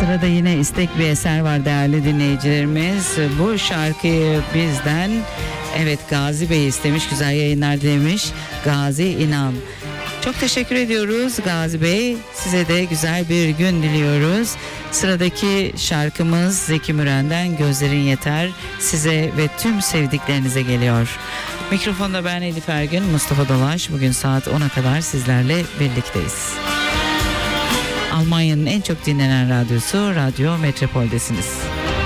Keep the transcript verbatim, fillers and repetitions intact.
Sırada yine istek bir eser var değerli dinleyicilerimiz. Bu şarkıyı bizden evet Gazi Bey istemiş, güzel yayınlar demiş Gazi İnan. Çok teşekkür ediyoruz Gazi Bey. Size de güzel bir gün diliyoruz. Sıradaki şarkımız Zeki Müren'den Gözlerin Yeter size ve tüm sevdiklerinize geliyor. Mikrofonda ben Elif Ergün, Mustafa Dolaş. Bugün saat ona kadar sizlerle birlikteyiz. Almanya'nın en çok dinlenen radyosu Radyo Metropol'desiniz.